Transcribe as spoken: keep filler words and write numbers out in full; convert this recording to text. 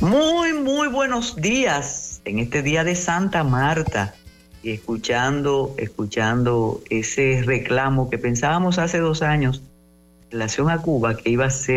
Muy, muy buenos días en este día de Santa Marta y escuchando, escuchando ese reclamo que pensábamos hace dos años en relación a Cuba que iba a ser